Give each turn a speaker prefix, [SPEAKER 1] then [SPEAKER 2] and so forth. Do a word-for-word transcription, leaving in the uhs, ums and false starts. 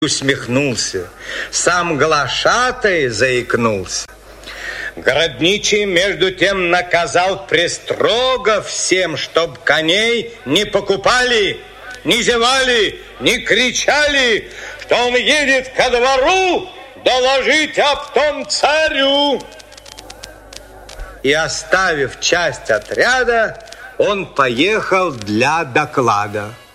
[SPEAKER 1] усмехнулся, сам глашатай заикнулся. Городничий, между тем, наказал престрого всем, чтоб коней не покупали, не зевали, не кричали, что он едет ко двору доложить об том царю. И, оставив часть отряда, он поехал для доклада.